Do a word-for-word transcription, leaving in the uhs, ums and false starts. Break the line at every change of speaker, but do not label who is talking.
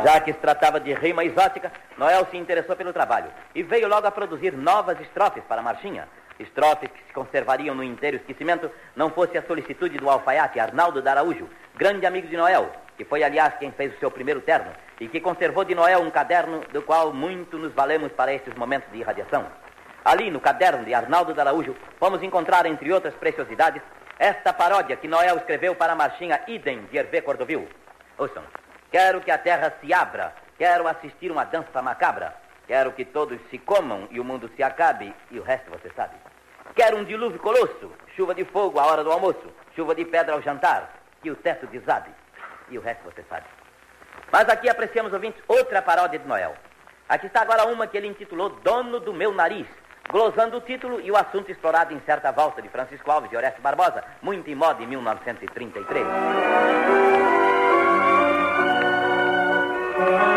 Já que se tratava de rima exótica, Noel se interessou pelo trabalho e veio logo a produzir novas estrofes para a marchinha. Estrofes que se conservariam no inteiro esquecimento, não fosse a solicitude do alfaiate Arnaldo de Araújo, grande amigo de Noel, que foi, aliás, quem fez o seu primeiro terno e que conservou de Noel um caderno do qual muito nos valemos para estes momentos de irradiação. Ali, no caderno de Arnaldo de Araújo, vamos encontrar, entre outras preciosidades, esta paródia que Noel escreveu para a marchinha Idem de Hervé Cordovil. Ouçam: quero que a terra se abra, quero assistir uma dança macabra, quero que todos se comam e o mundo se acabe, e o resto você sabe. Quero um dilúvio colosso, chuva de fogo à hora do almoço, chuva de pedra ao jantar, que o teto desabe, e o resto você sabe. Mas aqui apreciamos, ouvintes, outra paródia de Noel. Aqui está agora uma que ele intitulou Dono do Meu Nariz, glosando o título e o assunto explorado em certa valsa de Francisco Alves e Orestes Barbosa, muito em moda em mil novecentos e trinta e três.